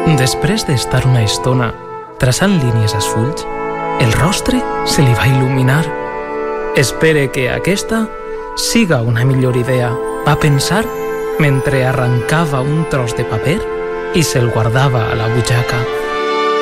Després d'estar una estona traçant línies als fulls, el rostre se li va il·luminar. «Espere que aquesta siga una millor idea», va pensar mentre arrancava un tros de paper i se'l guardava a la butxaca.